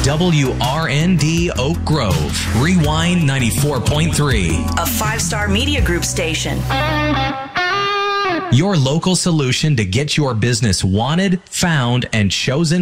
WRND Oak Grove, Rewind 94.3. A 5-star media group station. Your local solution to get your business wanted, found, and chosen